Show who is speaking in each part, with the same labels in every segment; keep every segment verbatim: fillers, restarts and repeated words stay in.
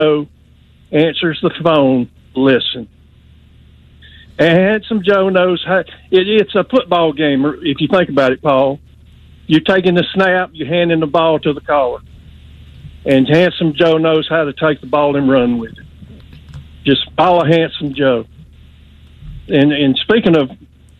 Speaker 1: answers the phone, listen. And Handsome Joe knows how. It, it's a football game, if you think about it, Paul. You're taking the snap, you're handing the ball to the caller. And Handsome Joe knows how to take the ball and run with it. Just follow Handsome Joe. And, and speaking of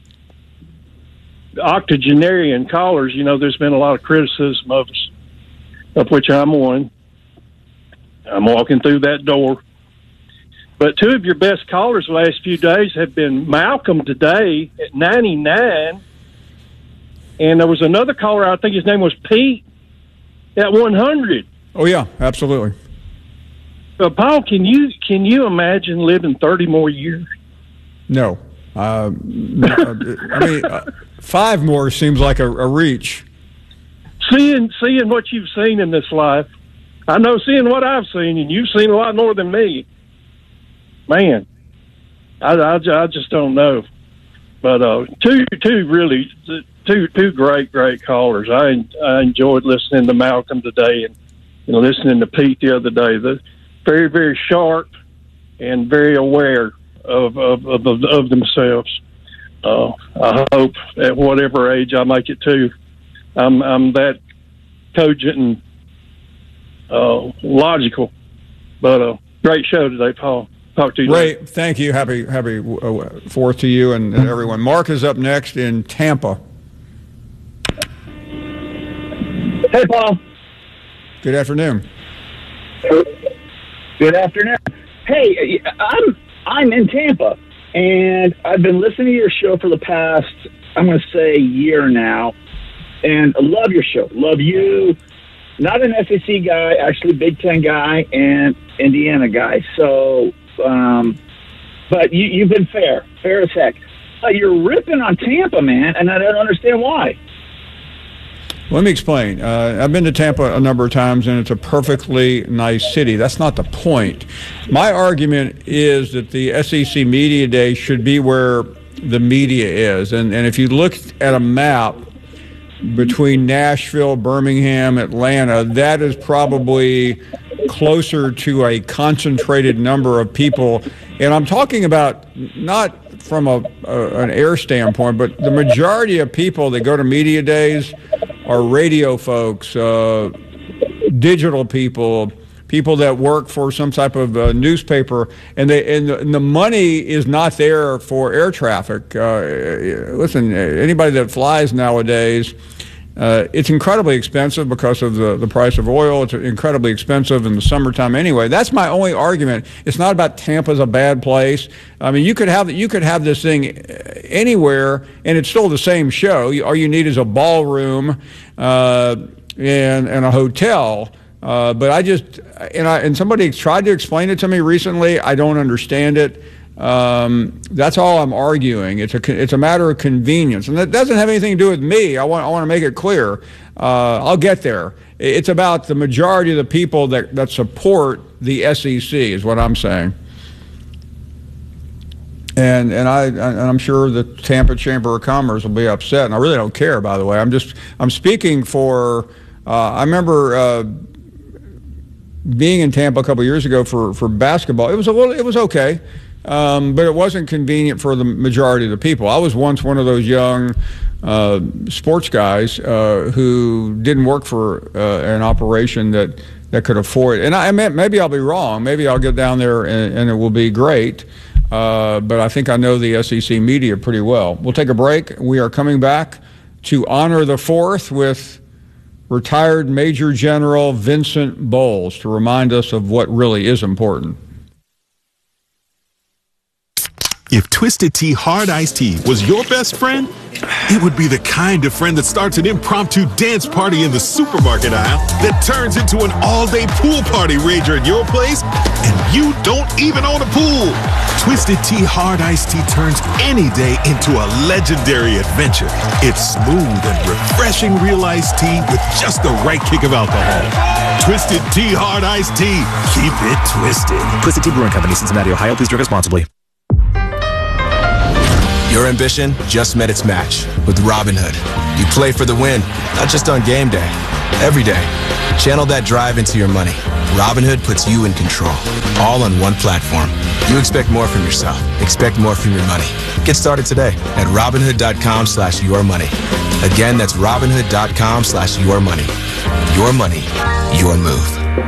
Speaker 1: octogenarian callers, you know, there's been a lot of criticism of us, of which I'm one. I'm walking through that door. But two of your best callers the last few days have been Malcolm today at ninety-nine, and there was another caller, I think his name was Pete, at one hundred.
Speaker 2: Oh, yeah, absolutely.
Speaker 1: But Paul, can you can you imagine living thirty more years?
Speaker 2: No. Uh, I mean, uh, five more seems like a, a reach.
Speaker 1: Seeing, seeing what you've seen in this life, I know seeing what I've seen, and you've seen a lot more than me. Man, I, I, I just don't know. But uh, two, two really, two, two great, great callers. I I enjoyed listening to Malcolm today, and you know, listening to Pete the other day. The very, very sharp and very aware of of of, of themselves. Uh, I hope at whatever age I make it to, I'm I'm that cogent and uh, logical. But uh, great show today, Paul. Talk to you
Speaker 2: Ray,
Speaker 1: later.
Speaker 2: Thank you. Happy happy uh, Fourth to you and, and everyone. Mark is up next in Tampa.
Speaker 3: Hey, Paul.
Speaker 2: Good afternoon.
Speaker 3: Good afternoon. Hey, I'm I'm in Tampa, and I've been listening to your show for the past, I'm going to say, year now, and I love your show. Love you. Not an S E C guy, actually Big Ten guy and Indiana guy. So, um, but you, you've been fair, fair as heck. Uh, you're ripping on Tampa, man, and I don't understand why.
Speaker 2: Let me explain. Uh, I've been to Tampa a number of times, and it's a perfectly nice city. That's not the point. My argument is that the S E C Media Day should be where the media is. And, and if you look at a map between Nashville, Birmingham, Atlanta, that is probably closer to a concentrated number of people. And I'm talking about not from a, a an air standpoint, but the majority of people that go to media days are radio folks, uh, digital people, people that work for some type of uh, newspaper, and they and the, and the money is not there for air traffic. Uh, listen, anybody that flies nowadays, uh, it's incredibly expensive because of the, the price of oil. It's incredibly expensive in the summertime anyway. That's my only argument. It's not about Tampa's a bad place. I mean, you could have you could have this thing anywhere, and it's still the same show. All you need is a ballroom uh, and and a hotel. Uh, but I just and I and somebody tried to explain it to me recently. I don't understand it. Um, that's all I'm arguing. It's a it's a matter of convenience, and that doesn't have anything to do with me. I want I want to make it clear. Uh, I'll get there. It's about the majority of the people that, that support the S E C is what I'm saying. And and I and I'm sure the Tampa Chamber of Commerce will be upset, and I really don't care. By the way, I'm just I'm speaking for. Uh, I remember. Uh, being in Tampa a couple of years ago for, for basketball, it was a little, it was okay, um, but it wasn't convenient for the majority of the people. I was once one of those young uh, sports guys uh, who didn't work for uh, an operation that, that could afford it. And I, I meant maybe I'll be wrong. Maybe I'll get down there and, and it will be great. Uh, but I think I know the S E C media pretty well. We'll take a break. We are coming back to honor the fourth with retired Major General Vincent Bowles to remind us of what really is important.
Speaker 4: If Twisted Tea Hard Iced Tea was your best friend, it would be the kind of friend that starts an impromptu dance party in the supermarket aisle that turns into an all-day pool party rager at your place, and you don't even own a pool. Twisted Tea Hard Iced Tea turns any day into a legendary adventure. It's smooth and refreshing real iced tea with just the right kick of alcohol. Twisted Tea Hard Iced Tea. Keep it twisted.
Speaker 5: Twisted Tea Brewing Company, Cincinnati, Ohio. Please drink responsibly.
Speaker 6: Your ambition just met its match with Robinhood. You play for the win, not just on game day. Every day, channel that drive into your money. Robinhood puts you in control, all on one platform. You expect more from yourself. Expect more from your money. Get started today at Robinhood.com slash your money. Again, that's Robinhood.com slash your money. Your money, your move.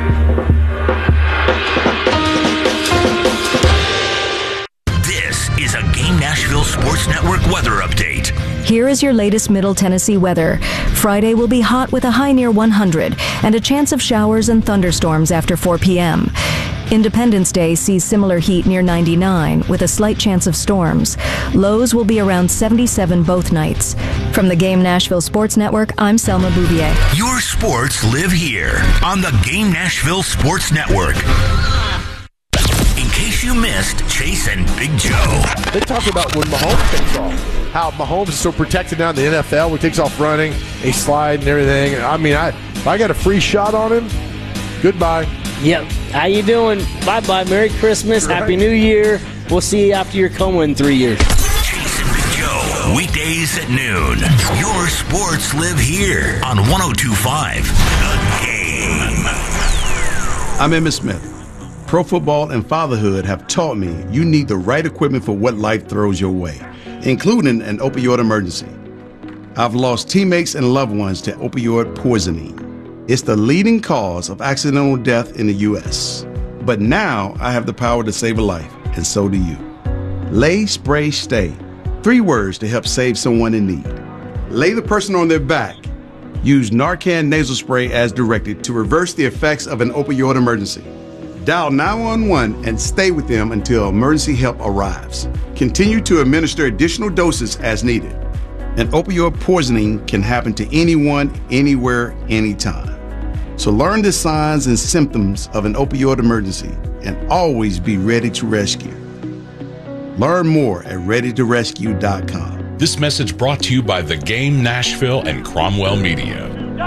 Speaker 7: This is a Game Nashville Sports Network weather update.
Speaker 8: Here is your latest Middle Tennessee weather. Friday will be hot with a high near one hundred and a chance of showers and thunderstorms after four p.m. Independence Day sees similar heat near ninety-nine with a slight chance of storms. Lows will be around seventy-seven both nights. From the Game Nashville Sports Network, I'm Selma Bouvier.
Speaker 7: Your sports live here on the Game Nashville Sports Network. In case you missed Chase and Big Joe.
Speaker 9: They talk about when Mahomes takes off. How Mahomes is so protected now in the N F L when he takes off running, a slide and everything. I mean, I if I got a free shot on him, goodbye.
Speaker 10: Yep. How you doing? Bye-bye. Merry Christmas. Right. Happy New Year. We'll see you after your coma in three years.
Speaker 7: Chase and Big Joe, weekdays at noon. Your sports live here on one oh two point five The Game.
Speaker 11: I'm Emmitt Smith. Pro football and fatherhood have taught me you need the right equipment for what life throws your way, including an opioid emergency. I've lost teammates and loved ones to opioid poisoning. It's the leading cause of accidental death in the U S. But now I have the power to save a life, and so do you. Lay, spray, stay. Three words to help save someone in need. Lay the person on their back. Use Narcan nasal spray as directed to reverse the effects of an opioid emergency. Dial nine one one and stay with them until emergency help arrives. Continue to administer additional doses as needed. An opioid poisoning can happen to anyone, anywhere, anytime. So learn the signs and symptoms of an opioid emergency and always be ready to rescue. Learn more at ready to rescue dot com.
Speaker 12: This message brought to you by The Game Nashville and Cromwell Media.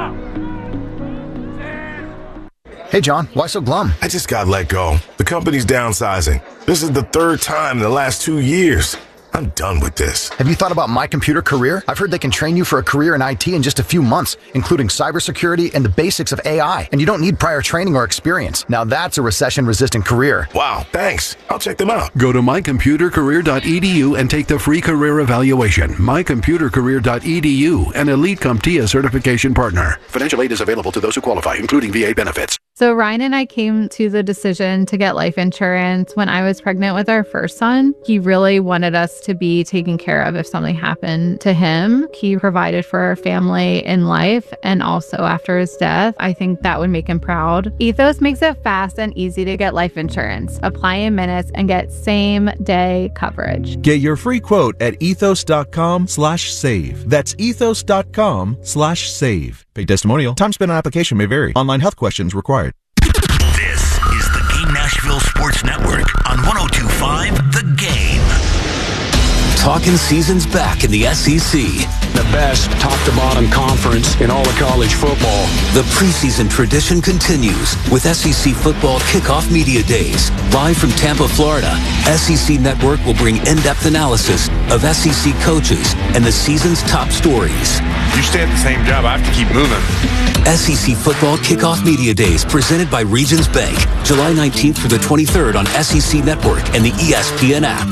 Speaker 13: Hey, John, why so glum?
Speaker 14: I just got let go. The company's downsizing. This is the third time in the last two years. I'm done with this.
Speaker 13: Have you thought about My Computer Career? I've heard they can train you for a career in I T in just a few months, including cybersecurity and the basics of A I. And you don't need prior training or experience. Now that's a recession-resistant career.
Speaker 14: Wow, thanks. I'll check them out.
Speaker 15: Go to my computer career dot e d u and take the free career evaluation. my computer career dot e d u, an Elite CompTIA certification partner. Financial aid is available to those who qualify, including V A benefits.
Speaker 16: So Ryan and I came to the decision to get life insurance when I was pregnant with our first son. He really wanted us to be taken care of if something happened to him. He provided for our family in life and also after his death. I think that would make him proud. Ethos makes it fast and easy to get life insurance. Apply in minutes and get same day coverage.
Speaker 17: Get your free quote at ethos.com slash save. That's ethos.com slash save. Paid testimonial. Time spent on application may vary. Online health questions required.
Speaker 7: This is the Game Nashville Sports Network on one oh two point five The Game. Talking seasons back in the S E C.
Speaker 18: The best top-to-bottom conference in all of college football.
Speaker 7: The preseason tradition continues with S E C Football Kickoff Media Days. Live from Tampa, Florida, S E C Network will bring in-depth analysis of S E C coaches and the season's top stories.
Speaker 19: You stay at the same job, I have to keep moving.
Speaker 7: S E C Football Kickoff Media Days presented by Regions Bank, July nineteenth through the twenty-third on S E C Network and the E S P N app.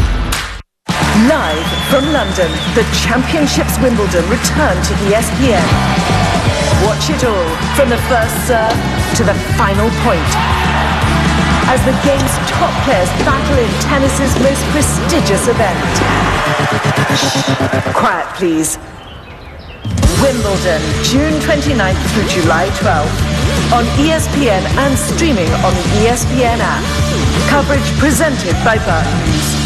Speaker 20: Live from London, the Championships Wimbledon return to E S P N. Watch it all from the first serve to the final point as the game's top players battle in tennis's most prestigious event. Quiet, please. Wimbledon, June twenty-ninth through July twelfth on E S P N and streaming on the E S P N app. Coverage presented by Burton News.